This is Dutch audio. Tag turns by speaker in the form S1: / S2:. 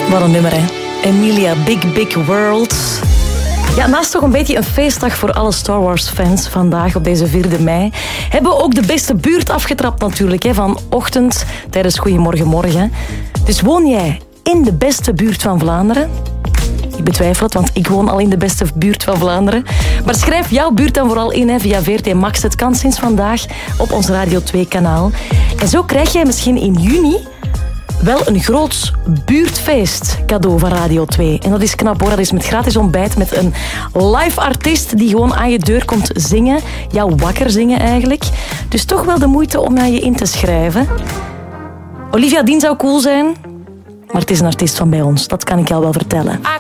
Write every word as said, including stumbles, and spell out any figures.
S1: Wat een nummer, hè. Emilia, Big Big World. Ja, naast toch een beetje een feestdag voor alle Star Wars-fans vandaag op deze vierde mei, hebben we ook de beste buurt afgetrapt natuurlijk, hè, vanochtend tijdens Goedemorgen Morgen. Dus woon jij in de beste buurt van Vlaanderen? Ik betwijfel het, want ik woon al in de beste buurt van Vlaanderen. Maar schrijf jouw buurt dan vooral in hè, via V R T Max. Het kan sinds vandaag op ons Radio twee kanaal. En zo krijg jij misschien in juni wel een groot buurtfeest cadeau van Radio twee. En dat is knap hoor, dat is met gratis ontbijt met een live artiest die gewoon aan je deur komt zingen. Jou wakker zingen eigenlijk. Dus toch wel de moeite om naar je in te schrijven. Olivia Dean zou cool zijn, maar het is een artiest van bij ons, dat kan ik jou wel vertellen.